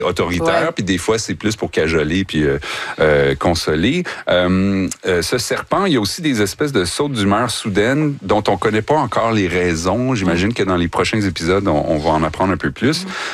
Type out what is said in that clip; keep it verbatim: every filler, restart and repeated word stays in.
autoritaire, Ouais. puis des fois, c'est plus pour cajoler puis euh, euh, consoler. Euh, euh, ce serpent, il y a aussi des espèces de sautes d'humeur soudaines dont on connaît pas encore les raisons. J'imagine que dans les prochains épisodes, on, on va en apprendre un peu plus.